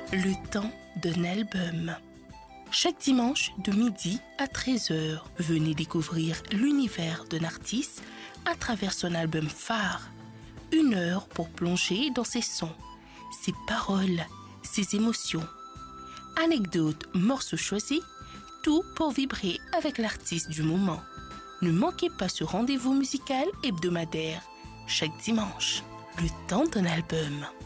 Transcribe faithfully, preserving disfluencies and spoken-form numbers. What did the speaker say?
Le temps d'un album. Chaque dimanche de midi à treize heures, venez découvrir l'univers d'un artiste à travers son album phare. Une heure pour plonger dans ses sons, ses paroles, ses émotions. Anecdotes, morceaux choisis, tout pour vibrer avec l'artiste du moment. Ne manquez pas ce rendez-vous musical hebdomadaire, chaque dimanche. Le temps d'un album.